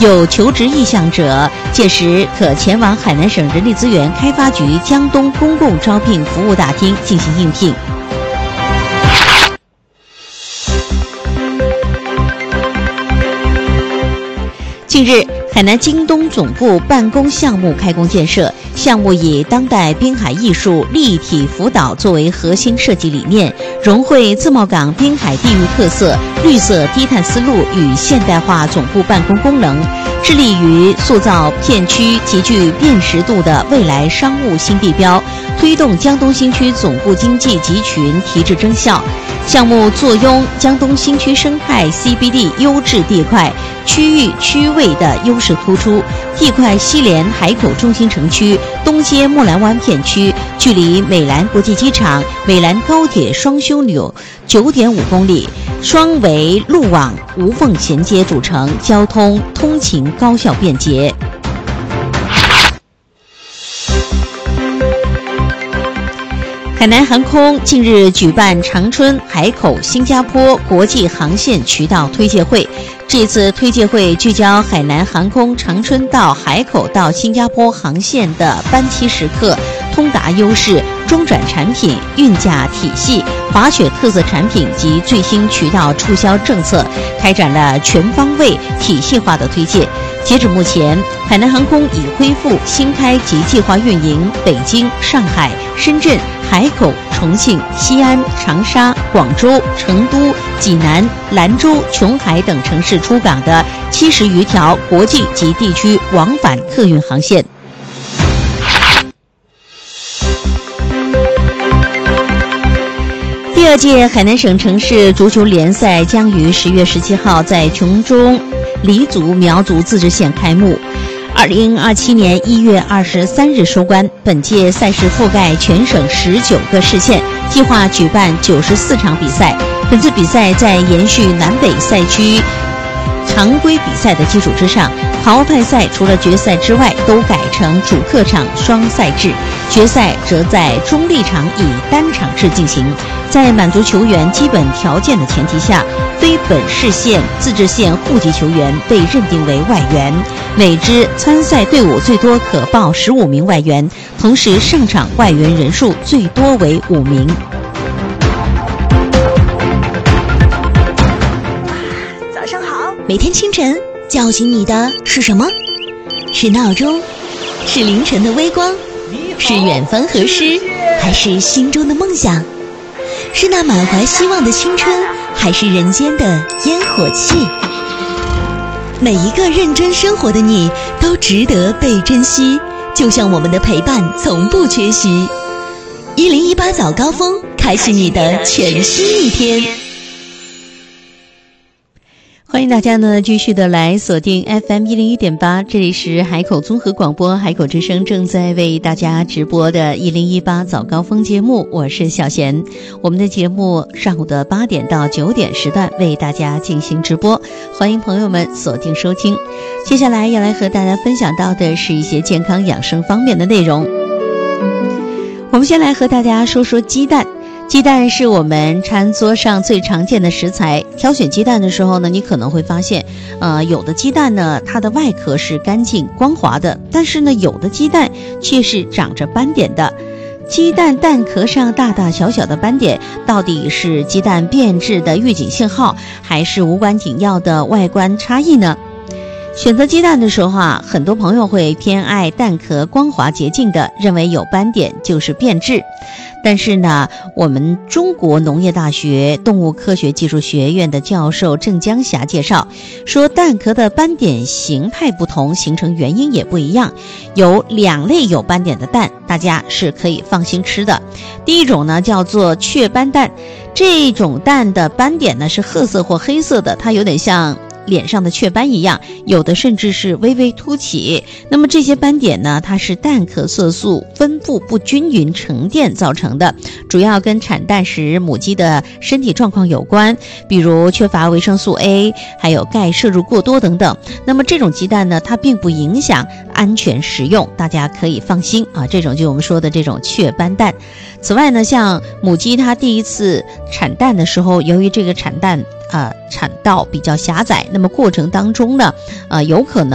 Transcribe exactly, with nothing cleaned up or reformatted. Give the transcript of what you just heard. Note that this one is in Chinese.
有求职意向者，届时可前往海南省人力资源开发局江东公共招聘服务大厅进行应聘。近日，海南京东总部办公项目开工建设，项目以当代滨海艺术立体辅导作为核心设计理念，融汇自贸港滨海地域特色、绿色低碳思路与现代化总部办公功能，致力于塑造片区极具辨识度的未来商务新地标，推动江东新区总部经济集群提质增效。项目坐拥江东新区生态 C B D 优质地块，区域区位的优势突出，地块西连海口中心城区、东接木兰湾片区，距离美兰国际机场、美兰高铁双枢纽 九点五公里，双维路网无缝衔接组成，交通通勤高效便捷。海南航空近日举办长春、海口、新加坡国际航线渠道推介会。这次推介会聚焦海南航空长春到海口到新加坡航线的班期时刻、通达优势、中转产品、运价体系、滑雪特色产品及最新渠道促销政策，开展了全方位体系化的推介。截止目前，海南航空已恢复新开及计划运营北京、上海、深圳、海口、重庆、西安、长沙、广州、成都、济南、兰州、琼海等城市出港的七十余条国际及地区往返客运航线。第二届海南省城市足球联赛将于十月十七号在琼中黎族苗族自治县开幕，二零二七年一月二十三日收官。本届赛事覆盖全省十九个市县，计划举办九十四场比赛。本次比赛在延续南北赛区常规比赛的基础之上，淘汰赛除了决赛之外都改成主客场双赛制，决赛则在中立场以单场制进行。在满足球员基本条件的前提下，非本市县自治县户籍球员被认定为外援，每支参赛队伍最多可报十五名外援，同时上场外援人数最多为五名。 早上好，每天清晨叫醒你的是什么？是闹钟？是凌晨的微光？是远方河诗？还是心中的梦想？是那满怀希望的青春，还是人间的烟火气？每一个认真生活的你都值得被珍惜，就像我们的陪伴从不缺席。一零一八早高峰，开启你的全新一天。 欢迎大家呢继续的来锁定 F M 一零一点八，这里是海口综合广播海口之声正在为大家直播的一零一八早高峰节目，我是小贤。我们的节目上午的八点到九点时段为大家进行直播，欢迎朋友们锁定收听。接下来要来和大家分享到的是一些健康养生方面的内容。我们先来和大家说说鸡蛋。鸡蛋是我们餐桌上最常见的食材。挑选鸡蛋的时候呢，你可能会发现，呃，有的鸡蛋呢，它的外壳是干净光滑的，但是呢，有的鸡蛋却是长着斑点的。鸡蛋蛋壳上大大小小的斑点，到底是鸡蛋变质的预警信号，还是无关紧要的外观差异呢？选择鸡蛋的时候啊，很多朋友会偏爱蛋壳光滑洁净的，认为有斑点就是变质。但是呢，我们中国农业大学动物科学技术学院的教授郑江霞介绍说，蛋壳的斑点形态不同，形成原因也不一样。有两类有斑点的蛋，大家是可以放心吃的。第一种呢叫做雀斑蛋，这种蛋的斑点呢是褐色或黑色的，它有点像脸上的雀斑一样，有的甚至是微微凸起。那么这些斑点呢，它是蛋壳色素分布不均匀沉淀造成的，主要跟产蛋时母鸡的身体状况有关，比如缺乏维生素 A， 还有钙摄入过多等等。那么这种鸡蛋呢，它并不影响安全食用，大家可以放心啊。这种就我们说的这种雀斑蛋。此外呢，像母鸡它第一次产蛋的时候，由于这个产蛋呃产道比较狭窄，那么过程当中呢，呃有可能